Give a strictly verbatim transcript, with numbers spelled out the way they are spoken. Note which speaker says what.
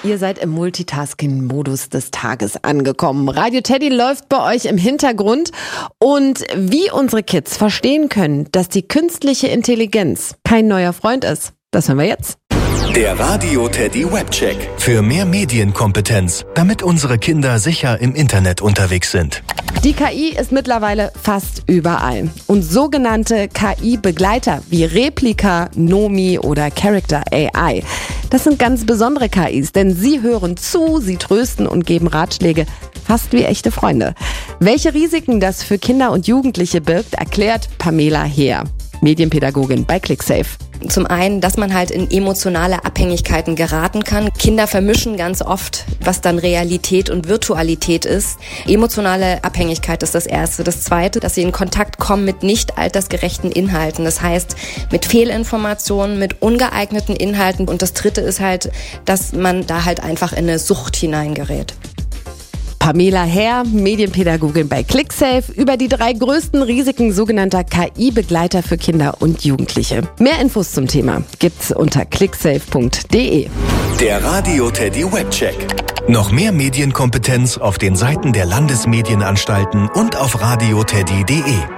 Speaker 1: Ihr seid im Multitasking-Modus des Tages angekommen. Radio Teddy läuft bei euch im Hintergrund. Und wie unsere Kids verstehen können, dass die künstliche Intelligenz kein neuer Freund ist, das hören wir jetzt.
Speaker 2: Der Radio Teddy Webcheck.
Speaker 3: Für mehr Medienkompetenz, damit unsere Kinder sicher im Internet unterwegs sind.
Speaker 1: Die K I ist mittlerweile fast überall. Und sogenannte K I-Begleiter wie Replika, Nomi oder Character A I, das sind ganz besondere K Is, denn sie hören zu, sie trösten und geben Ratschläge, fast wie echte Freunde. Welche Risiken das für Kinder und Jugendliche birgt, erklärt Pamela Heer, Medienpädagogin bei ClickSafe.
Speaker 4: Zum einen, dass man halt in emotionale Abhängigkeiten geraten kann. Kinder vermischen ganz oft, was dann Realität und Virtualität ist. Emotionale Abhängigkeit ist das Erste. Das Zweite, dass sie in Kontakt kommen mit nicht altersgerechten Inhalten. Das heißt, mit Fehlinformationen, mit ungeeigneten Inhalten. Und das Dritte ist halt, dass man da halt einfach in eine Sucht hineingerät.
Speaker 1: Pamela Heer, Medienpädagogin bei ClickSafe, über die drei größten Risiken sogenannter K I-Begleiter für Kinder und Jugendliche. Mehr Infos zum Thema gibt's unter clicksafe punkt de.
Speaker 2: Der Radio Teddy Webcheck.
Speaker 3: Noch mehr Medienkompetenz auf den Seiten der Landesmedienanstalten und auf radio teddy punkt de.